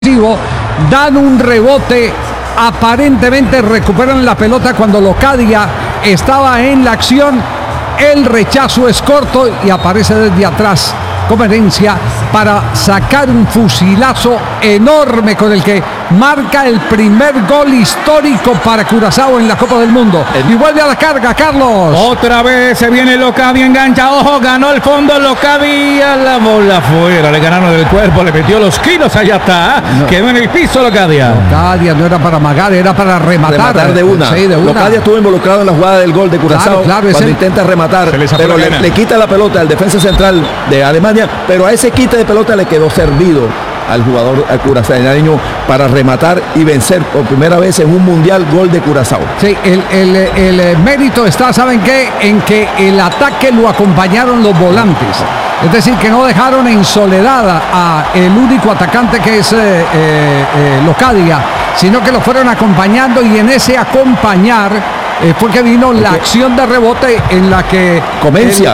Dan un rebote, aparentemente recuperan la pelota cuando Locadia estaba en la acción. El rechazo es corto y aparece desde atrás Comerencia para sacar un fusilazo enorme con el que marca el primer gol histórico para Curazao en la Copa del Mundo. Y vuelve a la carga, Carlos. Otra vez se viene Locadia, engancha, ojo, ganó el fondo Locadia, la bola afuera, le ganaron del cuerpo, le metió los kilos, allá está, no. Quedó en el piso Locadia. Locadia no era para amagar, era para rematar de una. Sí, de una. Locadia estuvo involucrado en la jugada del gol de Curazao, cuando intenta rematar, pero le quita la pelota al defensa central de Alemania, pero a ese quita de pelota le quedó servido al jugador curazaeño para rematar y vencer por primera vez en un mundial gol de Curazao. Sí, el mérito está, ¿saben qué? En que el ataque lo acompañaron los volantes. Es decir, que no dejaron en soledad a el único atacante que es Locadia, sino que lo fueron acompañando, y en ese acompañar fue que vino la acción de rebote en la que Comencia,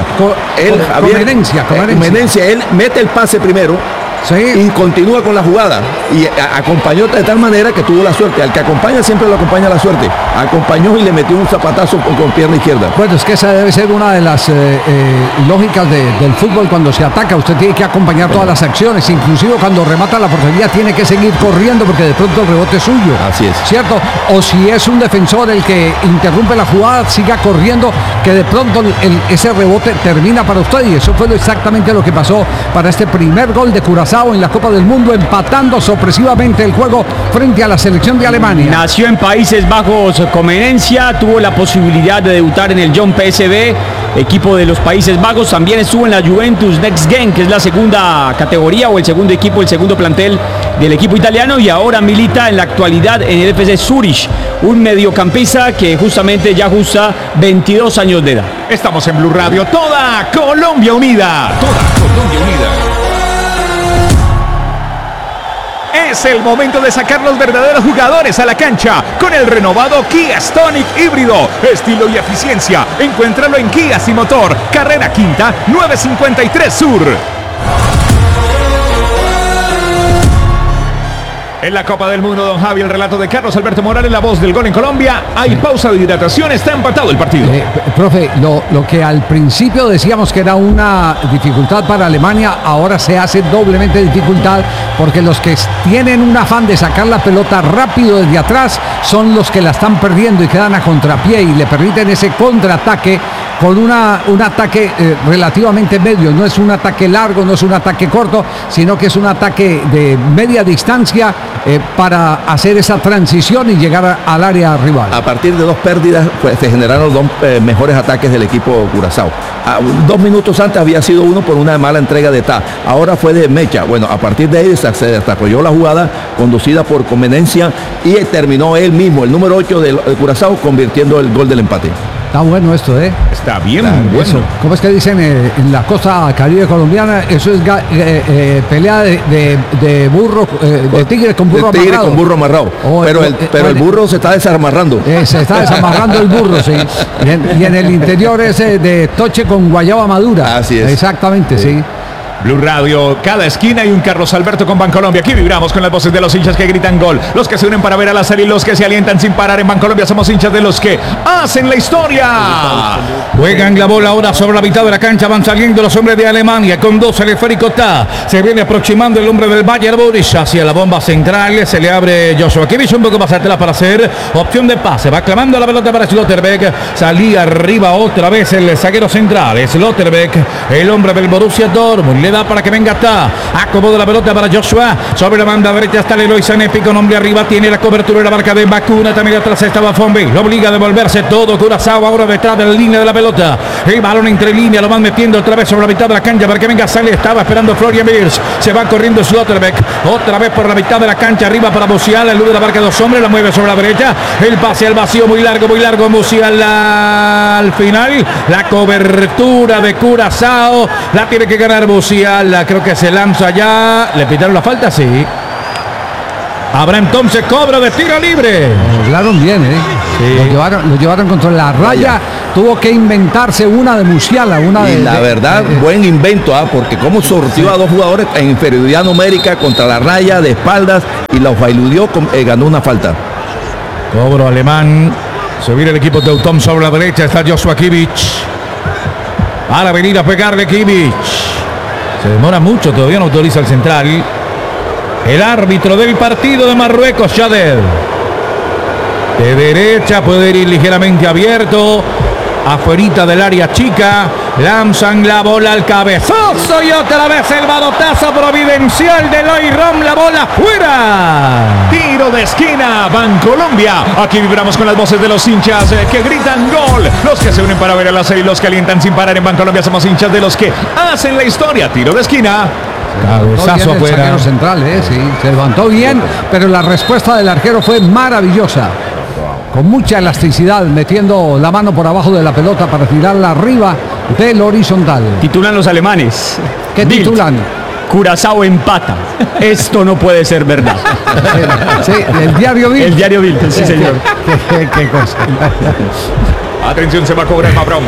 él mete el pase primero. Sí. Y continúa con la jugada y acompañó de tal manera que tuvo la suerte. Al que acompaña siempre lo acompaña la suerte. Acompañó y le metió un zapatazo con pierna izquierda. Bueno, es que esa debe ser una de las lógicas del fútbol. Cuando se ataca, usted tiene que acompañar todas las acciones, inclusive cuando remata la portería tiene que seguir corriendo porque de pronto el rebote es suyo. Así es. ¿Cierto? O si es un defensor el que interrumpe la jugada, siga corriendo, que de pronto ese rebote termina para usted, y eso fue exactamente lo que pasó para este primer gol de Curazao en la Copa del Mundo, empatando sorpresivamente el juego frente a la selección de Alemania. Nació en Países Bajos Comenencia, tuvo la posibilidad de debutar en el Jong PSV, equipo de los Países Bajos. También estuvo en la Juventus Next Gen, que es la segunda categoría o el segundo equipo, el segundo plantel del equipo italiano, y ahora milita en la actualidad en el FC Zurich, un mediocampista que justamente ya ajusta 22 años de edad. Estamos en Blue Radio, toda Colombia unida. Toda Colombia unida. Es el momento de sacar los verdaderos jugadores a la cancha con el renovado Kia Stonic híbrido. Estilo y eficiencia. Encuéntralo en Kia Sin Motor, carrera quinta, 953 Sur. En la Copa del Mundo, don Javi, el relato de Carlos Alberto Morales, la voz del gol en Colombia. Hay pausa de hidratación, está empatado el partido. Profe, lo que al principio decíamos que era una dificultad para Alemania, ahora se hace doblemente dificultad, porque los que tienen un afán de sacar la pelota rápido desde atrás son los que la están perdiendo y quedan a contrapié y le permiten ese contraataque con un ataque relativamente medio. No es un ataque largo, no es un ataque corto, sino que es un ataque de media distancia para hacer esa transición y llegar al área rival. A partir de dos pérdidas pues, se generaron dos mejores ataques del equipo Curazao. 2 minutos antes había sido uno por una mala entrega de Ta. Ahora fue de Mecha. Bueno, a partir de ahí se desarrolló la jugada conducida por Comenencia y terminó él mismo, el número 8 de Curazao, convirtiendo el gol del empate. Está bueno esto, ¿eh? Está bien, bueno. Eso. ¿Cómo es que dicen en la costa caribe colombiana? Eso es pelea de burro, de tigre con burro amarrado. Tigre con burro amarrado. Pero el burro se está desamarrando. Se está desamarrando el burro, sí. Y en el interior es de toche con guayaba madura. Así es. Exactamente, sí. Blue Radio, cada esquina hay un Carlos Alberto con Bancolombia. Aquí vibramos con las voces de los hinchas que gritan gol, los que se unen para ver a la serie y los que se alientan sin parar. En Bancolombia somos hinchas de los que hacen la historia. Juegan la bola ahora sobre la mitad de la cancha, van saliendo los hombres de Alemania con 2, el esférico Ta. Se viene aproximando el hombre del Bayern Múnich hacia la bomba central, se le abre Joshua Kimmich un poco más atrás para hacer opción de pase. Va clamando la pelota para Schlotterbeck, salía arriba otra vez el zaguero central, Schlotterbeck, el hombre del Borussia Dortmund. Le da para que venga Ta. Acomoda la pelota para Joshua. Sobre la banda derecha está Leroy Sané, con hombre arriba. Tiene la cobertura de la marca de Bakuna. También atrás estaba Fombi. Lo obliga a devolverse todo Curazao. Ahora detrás de la línea de la pelota. El balón entre línea. Lo van metiendo otra vez sobre la mitad de la cancha para que venga Sané. Estaba esperando Florian Wirtz. Se va corriendo Schlotterbeck. Otra vez por la mitad de la cancha. Arriba para Musiala. El de la marca de 2 hombres. La mueve sobre la derecha. El pase al vacío muy largo. Musiala al final. La cobertura de Curazao. La tiene que ganar Musiala. Creo que se lanza ya. ¿Le pitaron la falta? Sí. Habrá entonces cobro de tiro libre. Lo lograron bien, ¿eh? Sí. Lo llevaron contra la raya. tuvo que inventarse una de Musiala, la verdad, buen invento, porque como sortió a dos jugadores en inferioridad numérica contra la raya de espaldas y los bailudió, ganó una falta. Cobro alemán. Se viene el equipo Teutón sobre la derecha. Está Joshua Kimmich. A la venida a pegarle Kimmich. Se demora mucho, todavía no autoriza el central. El árbitro del partido de Marruecos, Shader. De derecha puede ir ligeramente abierto. Afuerita del área chica. Lanzan la bola al cabezazo y otra vez el balotazo providencial de Loirom. La bola fuera. Tiro de esquina, Bancolombia. Aquí vibramos con las voces de los hinchas que gritan gol. Los que se unen para ver a la serie, los que alientan sin parar en Bancolombia. Somos hinchas de los que hacen la historia. Tiro de esquina. Cabezazo afuera. El central, sí, se levantó bien, pero la respuesta del arquero fue maravillosa. Con mucha elasticidad, metiendo la mano por abajo de la pelota para tirarla arriba del horizontal. Titulan los alemanes. ¿Qué Bild. titulan? Curazao empata. Esto no puede ser verdad. Sí, el diario Bild. El diario Bild, sí, señor. Qué cosa. Atención, se va a cobrar Mabrón.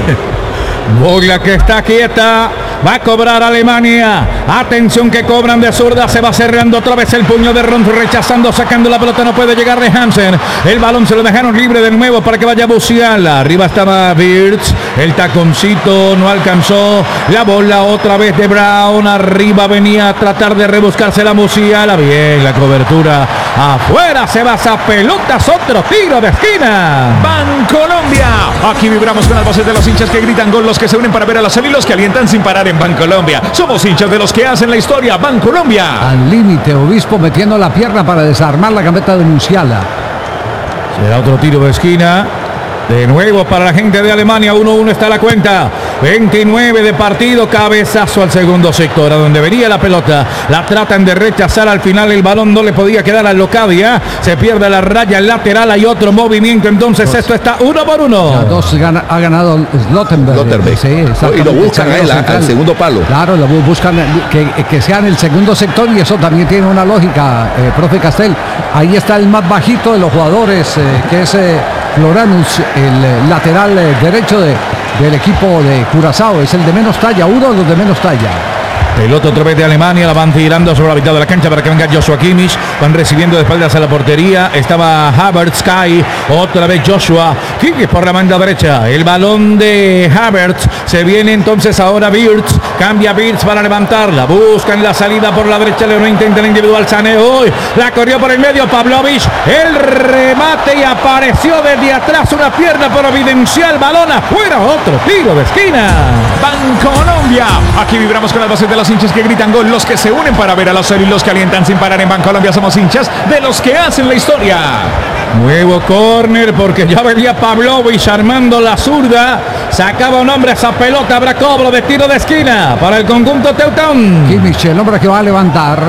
Bola que está quieta. Va a cobrar Alemania. Atención que cobran de zurda. Se va cerrando otra vez el puño de Ron, rechazando, sacando la pelota. No puede llegar de Hansen. El balón se lo dejaron libre de nuevo para que vaya Musiala. Arriba estaba Wirtz. El taconcito no alcanzó. La bola otra vez de Brown. Arriba venía a tratar de rebuscarse la Musiala. Bien, la cobertura. Afuera se va esa pelota. Otro tiro de esquina. Bancolombia. Aquí vibramos con las voces de los hinchas que gritan gol. Los que se unen para ver a la serie y los que alientan sin parar en Bancolombia. Somos hinchas de los que hacen la historia. Bancolombia. Al límite, Obispo metiendo la pierna para desarmar la gambeta de Musiala. Será otro tiro de esquina. De nuevo para la gente de Alemania. 1-1 está la cuenta. 29 de partido. Cabezazo al segundo sector, a donde venía la pelota. La tratan de rechazar. Al final el balón no le podía quedar a Locadia. Se pierde la raya lateral. Hay otro movimiento. Entonces esto está 1-1. Ha ganado Slottenberg. Sí, y lo buscan al segundo palo. Claro, lo buscan que sea en el segundo sector, y eso también tiene una lógica, profe Castel. Ahí está el más bajito de los jugadores, que es Floranus, el lateral derecho del equipo de Curazao. Es el de menos talla, uno de los de menos talla. Pelota otra vez de Alemania, la van tirando sobre la mitad de la cancha para que venga Joshua Kimmich. Van recibiendo de espaldas a la portería. Estaba Havertz, Kai, otra vez Joshua Kimmich por la banda derecha. El balón de Havertz. Se viene entonces ahora Wirtz. Cambia Wirtz para levantarla. Buscan la salida por la derecha. Leonel intenta el individual. Sané hoy. La corrió por el medio Pavlovic. El remate y apareció desde atrás una pierna providencial. Balón afuera. Otro tiro de esquina. Bancolombia. Aquí vibramos con las voces de los hinchas que gritan gol. Los que se unen para ver a la serie y los que alientan sin parar en Bancolombia. Somos hinchas de los que hacen la historia. Nuevo córner porque ya venía Pavlovic armando la zurda. Sacaba un hombre esa pelota. Habrá cobro de tiro de esquina para el conjunto teutón. Kimmich, el hombre que va a levantar.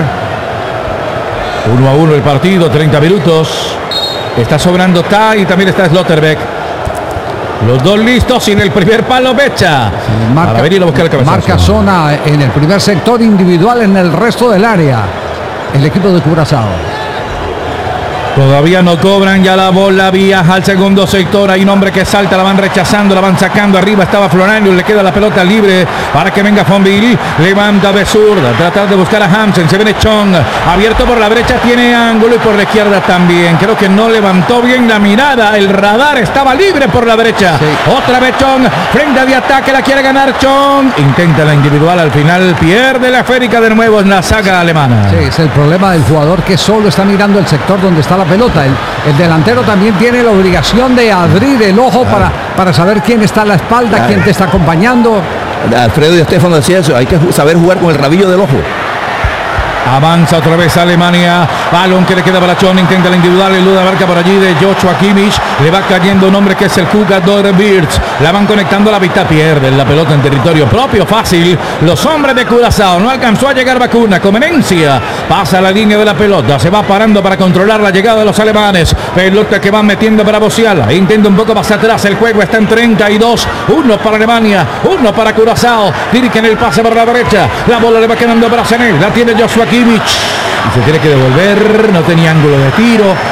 1-1 el partido, 30 minutos. Está sobrando Tai y también está Slotterbeck. Los dos listos y en el primer palo Becha. Marca, venir a buscar el cabezazo. Marca zona en el primer sector, individual en el resto del área. El equipo de Curazao. Todavía no cobran, ya la bola viaja al segundo sector. Hay un hombre que salta, la van rechazando, la van sacando. Arriba estaba Florano, le queda la pelota libre para que venga Fonville. Levanta de zurda, tratar de buscar a Hansen. Se viene Chong, abierto por la derecha, tiene ángulo y por la izquierda también. Creo que no levantó bien la mirada. El radar estaba libre por la derecha. Sí. Otra vez Chong, frente de ataque, la quiere ganar Chong. Intenta la individual, al final pierde la esférica de nuevo en la saga alemana. Sí, es el problema del jugador que solo está mirando el sector donde está la pelota. El delantero también tiene la obligación de abrir el ojo para saber quién está a la espalda, quién te está acompañando. Alfredo y Estefano decía eso, hay que saber jugar con el rabillo del ojo. Avanza otra vez Alemania. Balón que le queda para Chon. Intenta la individual. El Luda marca por allí de Joshua Kimmich. Le va cayendo un hombre que es el jugador Wirtz. La van conectando a la mitad. Pierden la pelota en territorio propio. Fácil. Los hombres de Curazao. No alcanzó a llegar Vacuna. Comenencia. Pasa la línea de la pelota. Se va parando para controlar la llegada de los alemanes. Pelota que van metiendo para Musiala. Intenta un poco más atrás. El juego está en 32. Uno para Alemania. Uno para Curazao. Dirigen el pase por la derecha. La bola le va quedando para Sané. La tiene Joshua Kimmich. Y se tiene que devolver, no tenía ángulo de tiro.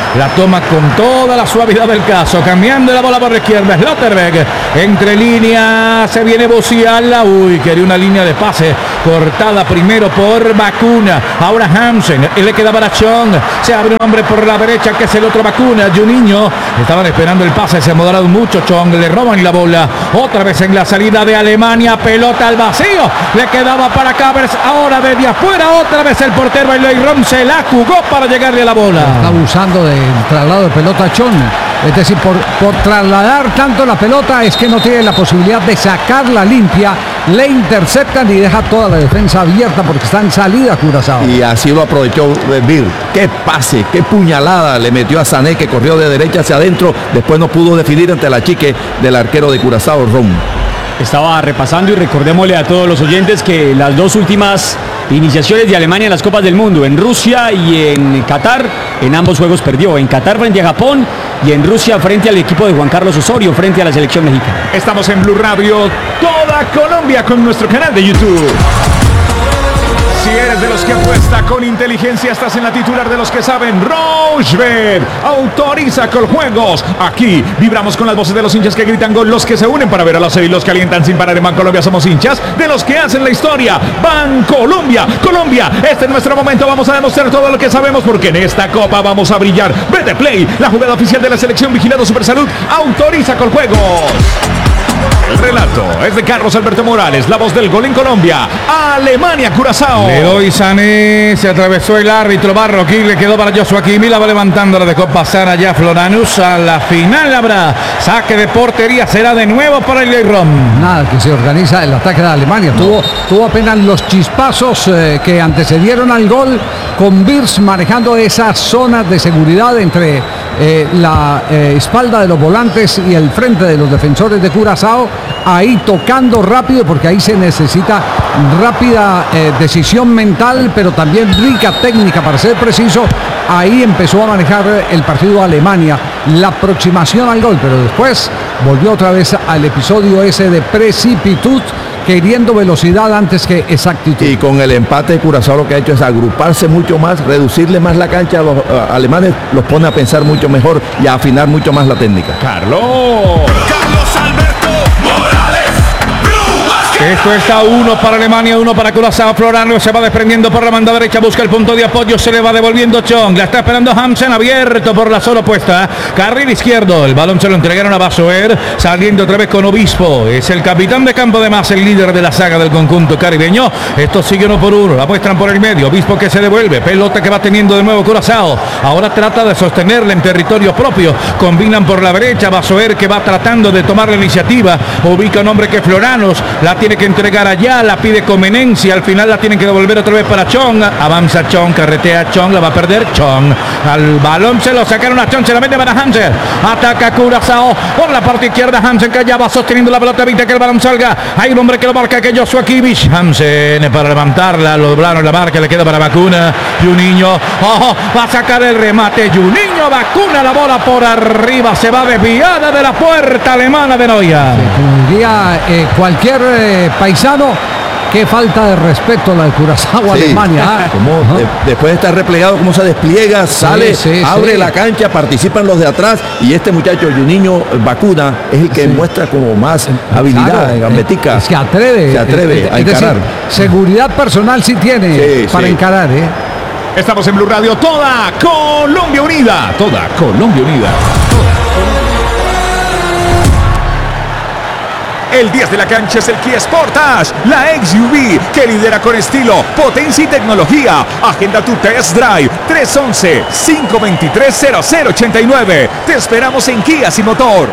la toma con toda la suavidad del caso, cambiando la bola por la izquierda. Slotterbeck, entre líneas, se viene Musiala. Uy, quería una línea de pase cortada primero por Bacuna. Ahora Hansen, y le queda para Chong. Se abre un hombre por la derecha que es el otro Bacuna. Juninho, estaban esperando el pase, se ha moderado mucho Chong, le roban la bola. Otra vez en la salida de Alemania, pelota al vacío. Le quedaba para Cavers, ahora desde afuera. Otra vez el portero Rom se la jugó para llegarle a la bola. Está abusando del traslado de pelota a Chong. Es decir, por trasladar tanto la pelota es que no tiene la posibilidad de sacarla limpia. Le interceptan y deja toda la defensa abierta porque está en salida Curazao. Y así lo aprovechó Bir. Qué pase, qué puñalada le metió a Sané, que corrió de derecha hacia adentro. Después no pudo definir ante la chique del arquero de Curazao, Rom. Estaba repasando y recordémosle a todos los oyentes que las dos últimas iniciaciones de Alemania en las Copas del Mundo, en Rusia y en Qatar, en ambos juegos perdió. En Qatar frente a Japón y en Rusia frente al equipo de Juan Carlos Osorio, frente a la selección mexicana. Estamos en Blue Radio, toda Colombia, con nuestro canal de YouTube. Si eres de los que apuesta con inteligencia, estás en la titular de los que saben. Rochebet autoriza con juegos. Aquí vibramos con las voces de los hinchas que gritan gol, los que se unen para ver a la serie y los que alientan sin parar. En Bancolombia somos hinchas de los que hacen la historia. Bancolombia, Colombia, este es nuestro momento. Vamos a demostrar todo lo que sabemos porque en esta copa vamos a brillar. BT Play, la jugada oficial de la selección vigilado Supersalud, autoriza con juegos. El relato es de Carlos Alberto Morales, la voz del gol en Colombia. Alemania, Curazao. Leroy Sané, se atravesó el árbitro Barroquín, le quedó para Joshua Kimi, la va levantando, la dejó pasar allá Floranus. A la final habrá saque de portería, será de nuevo para el Rom. Nada, que se organiza el ataque de Alemania. Tuvo apenas los chispazos que antecedieron al gol, con Wirtz manejando esas zonas de seguridad entre la espalda de los volantes y el frente de los defensores de Curazao, ahí tocando rápido porque ahí se necesita rápida decisión mental, pero también rica técnica para ser preciso. Ahí empezó a manejar el partido Alemania, la aproximación al gol, pero después volvió otra vez al episodio ese de precipitud, queriendo velocidad antes que exactitud. Y con el empate de Curazao lo que ha hecho es agruparse mucho más, reducirle más la cancha a los alemanes, los pone a pensar mucho mejor y a afinar mucho más la técnica. Carlos Alberto Morales. Esto está 1 para Alemania, 1 para Curazao. Florano se va desprendiendo por la banda derecha, busca el punto de apoyo, se le va devolviendo Chong, la está esperando Hansen, abierto por la zona opuesta, carril izquierdo, el balón se lo entregaron a Basoer, saliendo otra vez con Obispo, es el capitán de campo, además el líder de la saga del conjunto caribeño. Esto sigue 1 por 1, la muestran por el medio, Obispo que se devuelve, pelota que va teniendo de nuevo Curazao, ahora trata de sostenerla en territorio propio, combinan por la derecha, Basoer que va tratando de tomar la iniciativa, ubica un hombre que Floranos, la tiene que entregar allá, la pide Comenencia, al final la tienen que devolver otra vez para Chong, avanza Chong, carretea Chong, la va a perder Chong, al balón se lo sacaron a Chong, se la mete para Hansen, ataca Curazao por la parte izquierda, Hansen que ya va sosteniendo la pelota, evita que el balón salga, hay un hombre que lo marca, que Joshua Kimmich, Hansen para levantarla, lo doblaron la marca, le queda para Bacuna, Juninho, va a sacar el remate, Juninho, Bacuna, la bola por arriba, se va desviada de la puerta alemana de Neuer. Como diría cualquier paisano, qué falta de respeto la de Curazao, Sí. Alemania. Como después de estar replegado, cómo se despliega, sale, abre la cancha, participan los de atrás, y este muchacho Juninho Bacuna es el que muestra como más habilidad, gambetica. Se atreve a es encarar. decir, seguridad personal sí tiene para encarar. Estamos en Blue Radio, toda Colombia unida. Toda Colombia unida. El 10 de la cancha es el Kia Sportage, la XUV que lidera con estilo, potencia y tecnología. Agenda tu test drive 311-523-0089. Te esperamos en Kia Sin Motor.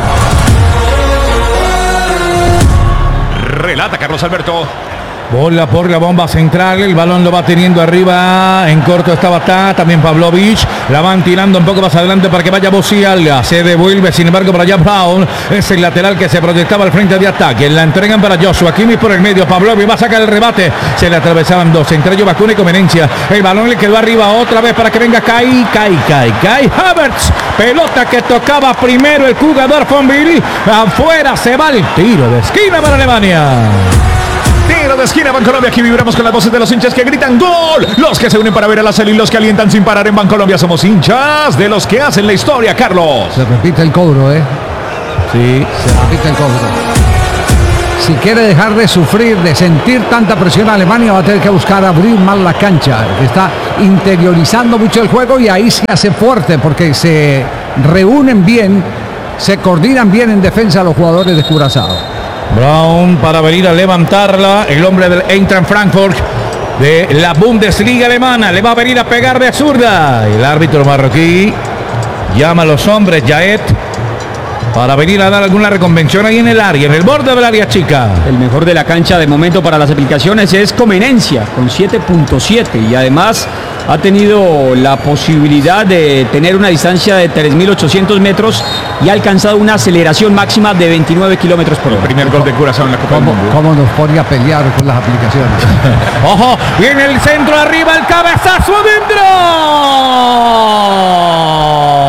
Relata Carlos Alberto. Bola por la bomba central, el balón lo va teniendo arriba, en corto estaba también Pavlovich, la van tirando un poco más adelante para que vaya Musiala, se devuelve sin embargo para allá Brown, es el lateral que se proyectaba al frente de ataque, la entregan para Joshua Kimmich por el medio, Pavlovich va a sacar el remate, se le atravesaban dos, entre ellos Bacuna y Comenencia, el balón le quedó arriba otra vez para que venga Kai Havertz, pelota que tocaba primero el jugador Fonville, afuera se va el tiro de esquina para Alemania. Tiro de esquina, Bancolombia. Aquí vibramos con las voces de los hinchas que gritan ¡gol! Los que se unen para ver a la serie y los que alientan sin parar en Bancolombia. Somos hinchas de los que hacen la historia, Carlos. Se repite el cobro, ¿eh? Sí. Se repite el cobro. Si quiere dejar de sufrir, de sentir tanta presión a Alemania, va a tener que buscar abrir más la cancha. Está interiorizando mucho el juego y ahí se hace fuerte porque se reúnen bien, se coordinan bien en defensa los jugadores de Curazao. Braun para venir a levantarla. El hombre del Eintracht Frankfurt de la Bundesliga alemana. Le va a venir a pegar de zurda. El árbitro marroquí llama a los hombres, Yaet, para venir a dar alguna reconvención ahí en el área, en el borde del área chica. El mejor de la cancha de momento para las aplicaciones es Comenencia, con 7.7, y además ha tenido la posibilidad de tener una distancia de 3.800 metros y ha alcanzado una aceleración máxima de 29 kilómetros por hora. Primer gol de Curazao en la Copa del Mundo. ¿Cómo nos pone a pelear con las aplicaciones? Ojo, viene el centro arriba, el cabezazo adentro.